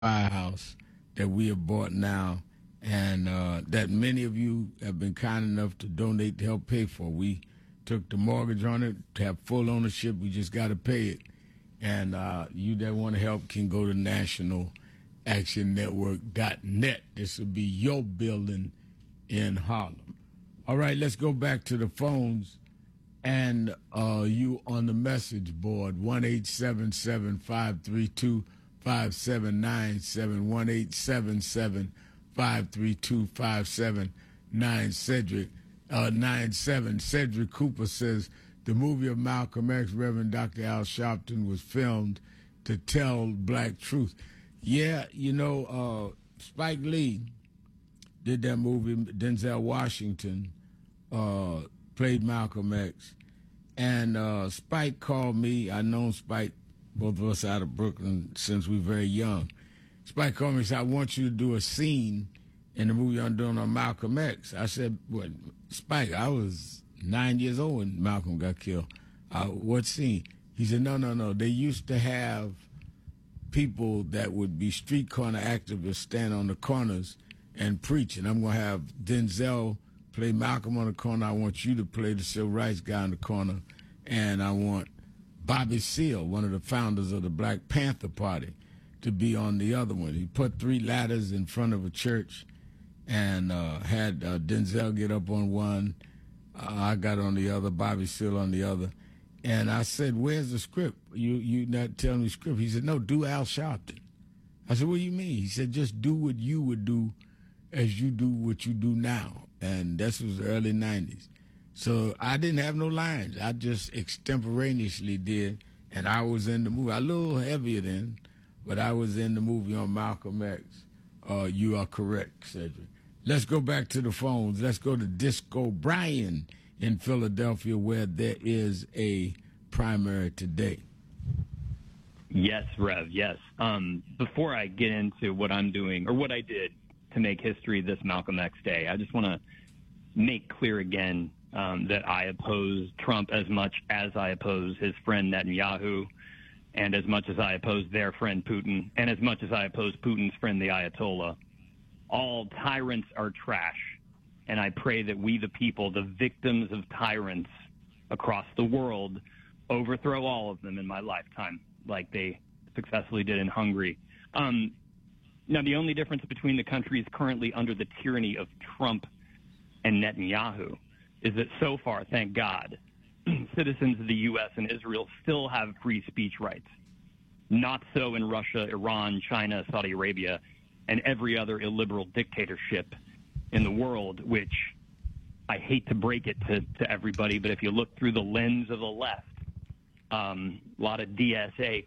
firehouse that we have bought now, and that many of you have been kind enough to donate to help pay for. We took the mortgage on it to have full ownership. We just got to pay it. And you that want to help can go to nationalactionnetwork.net. This will be your building in Harlem. All right, let's go back to the phones. And you on the message board, 1-877-532-5797, 1-877-532-5797, Cedric, 97. Cedric Cooper says, the movie of Malcolm X, Reverend Dr. Al Sharpton, was filmed to tell black truth. Yeah, Spike Lee did that movie. Denzel Washington played Malcolm X. And Spike called me. I've known Spike, both of us out of Brooklyn, since we were very young. Spike called me and said, I want you to do a scene in the movie I'm doing on Malcolm X. I said, what, Spike, I was 9 years old when Malcolm got killed. What scene? He said, no. They used to have people that would be street corner activists stand on the corners and preach. And I'm going to have Denzel play Malcolm on the corner. I want you to play the civil rights guy in the corner. And I want Bobby Seale, one of the founders of the Black Panther Party, to be on the other one. He put 3 ladders in front of a church and had Denzel get up on one. I got on the other, Bobby Seale on the other. And I said, where's the script? You not telling me the script? He said, no, do Al Sharpton. I said, what do you mean? He said, just do what you would do as you do what you do now. And this was the early 90s. So I didn't have no lines. I just extemporaneously did. And I was in the movie. A little heavier then, but I was in the movie on Malcolm X. You are correct, Cedric. Let's go back to the phones. Let's go to Disco Brian in Philadelphia, where there is a primary today. Yes, Rev, yes. Before I get into what I'm doing, or what I did to make history this Malcolm X Day, I just want to make clear again that I oppose Trump as much as I oppose his friend Netanyahu, and as much as I oppose their friend Putin, and as much as I oppose Putin's friend the Ayatollah. All tyrants are trash. And I pray that we, the people, the victims of tyrants across the world, overthrow all of them in my lifetime, like they successfully did in Hungary. Now, the only difference between the countries currently under the tyranny of Trump and Netanyahu is that so far, thank God, citizens of the U.S. and Israel still have free speech rights. Not so in Russia, Iran, China, Saudi Arabia, and every other illiberal dictatorship in the world, which I hate to break it to everybody, but if you look through the lens of the left, a lot of DSA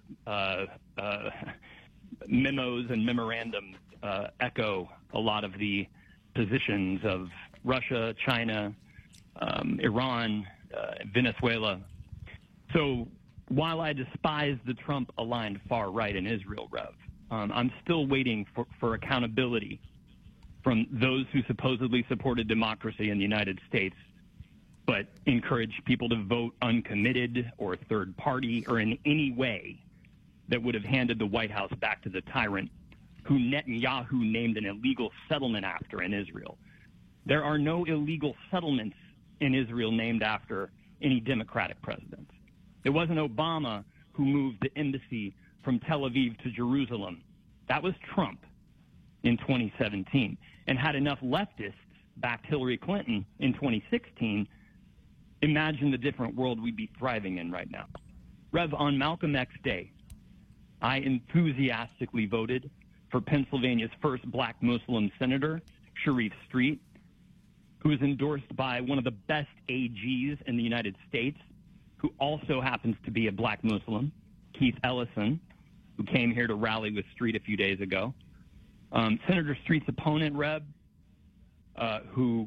memos and memorandum echo a lot of the positions of Russia, China, Iran, Venezuela. So while I despise the Trump-aligned far right in Israel, Rev, I'm still waiting for accountability from those who supposedly supported democracy in the United States, but encouraged people to vote uncommitted or third party or in any way that would have handed the White House back to the tyrant who Netanyahu named an illegal settlement after in Israel. There are no illegal settlements in Israel named after any Democratic presidents. It wasn't Obama who moved the embassy from Tel Aviv to Jerusalem. That was Trump in 2017. And had enough leftists backed Hillary Clinton in 2016, imagine the different world we'd be thriving in right now. Rev, on Malcolm X Day, I enthusiastically voted for Pennsylvania's first black Muslim senator, Sharif Street, who is endorsed by one of the best AGs in the United States, who also happens to be a black Muslim, Keith Ellison, who came here to rally with Street a few days ago. Senator Street's opponent, Reb, a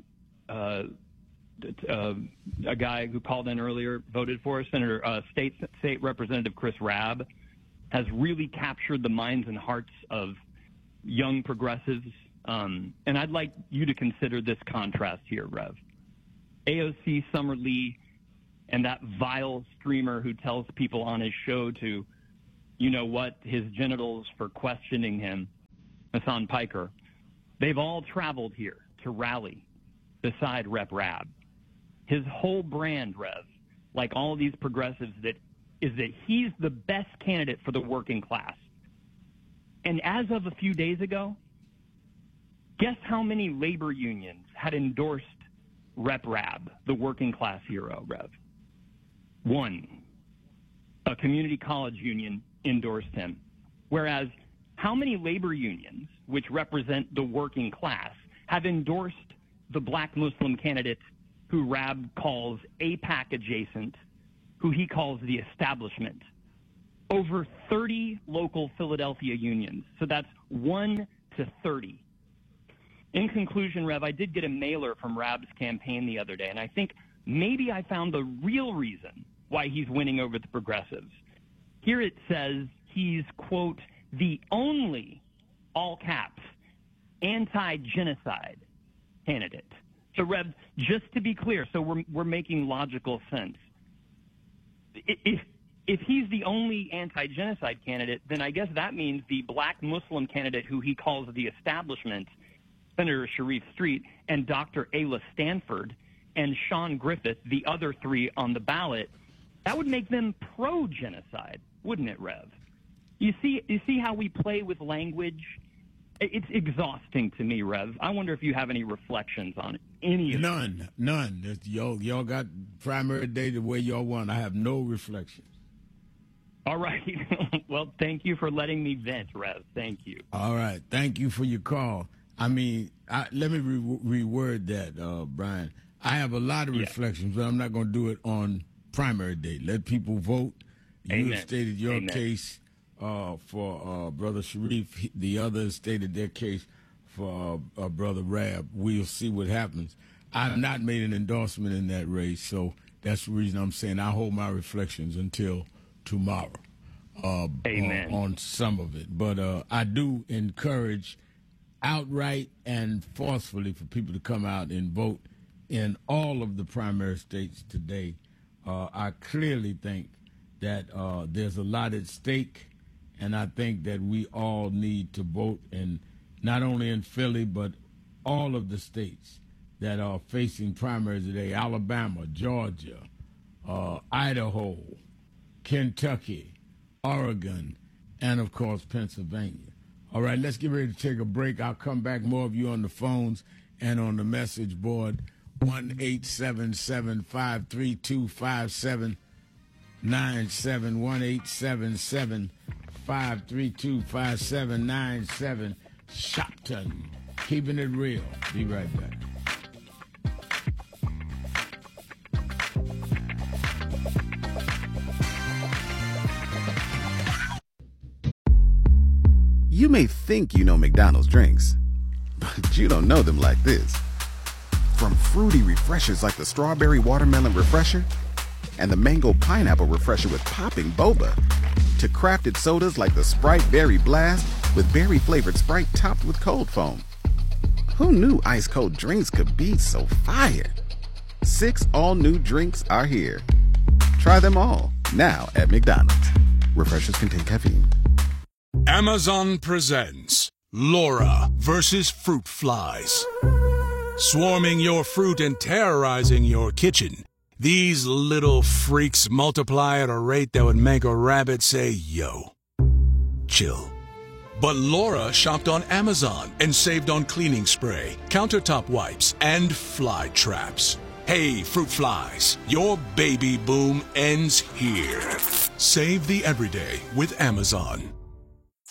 guy who called in earlier, voted for Senator State Representative Chris Rabb, has really captured the minds and hearts of young progressives. And I'd like you to consider this contrast here, Rev. AOC Summer Lee and that vile streamer who tells people on his show to, you know what, his genitals for questioning him. Hassan Piker, they've all traveled here to rally beside Rep. Rabb. His whole brand, Rev, like all these progressives, is that he's the best candidate for the working class. And as of a few days ago, guess how many labor unions had endorsed Rep. Rabb, the working class hero, Rev? One. A community college union endorsed him. Whereas how many labor unions, which represent the working class, have endorsed the black Muslim candidate who Rabb calls AIPAC adjacent, who he calls the establishment? Over 30 local Philadelphia unions. So that's 1 to 30. In conclusion, Rev, I did get a mailer from Rabb's campaign the other day, and I think maybe I found the real reason why he's winning over the progressives. Here it says he's, quote, the only, all caps, anti-genocide candidate. So, Rev, just to be clear, so we're making logical sense. If he's the only anti-genocide candidate, then I guess that means the black Muslim candidate who he calls the establishment, Senator Sharif Street, and Dr. Ayla Stanford, and Sean Griffith, the other three on the ballot, that would make them pro-genocide, wouldn't it, Rev? You see how we play with language? It's exhausting to me, Rev. I wonder if you have any reflections on any of it. None. Y'all got primary day the way y'all want. I have no reflections. All right. Well, thank you for letting me vent, Rev. Thank you. All right. Thank you for your call. I mean, let me reword that, Brian. I have a lot of reflections, but I'm not going to do it on primary day. Let people vote. Amen. You have stated your case for Brother Sharif. The others stated their case for Brother Rabb. We'll see what happens. I've not made an endorsement in that race, so that's the reason I'm saying I hold my reflections until tomorrow on some of it. But I do encourage outright and forcefully for people to come out and vote in all of the primary states today. I clearly think that there's a lot at stake, and I think that we all need to vote, and not only in Philly, but all of the states that are facing primaries today: Alabama, Georgia, Idaho, Kentucky, Oregon, and, of course, Pennsylvania. All right, let's get ready to take a break. I'll come back, more of you on the phones and on the message board. 1-877-532-5797, 1-877-532-5797. Shopton, keeping it real. Be right back. You may think you know McDonald's drinks, but you don't know them like this. From fruity refreshers like the Strawberry Watermelon Refresher and the Mango Pineapple Refresher with popping boba, to crafted sodas like the Sprite Berry Blast with berry-flavored Sprite topped with cold foam. Who knew ice-cold drinks could be so fire? 6 all-new drinks are here. Try them all, now at McDonald's. Refreshers contain caffeine. Amazon presents Laura versus Fruit Flies. Swarming your fruit and terrorizing your kitchen, these little freaks multiply at a rate that would make a rabbit say, yo. Chill. But Laura shopped on Amazon and saved on cleaning spray, countertop wipes, and fly traps. Hey, fruit flies, your baby boom ends here. Save the everyday with Amazon.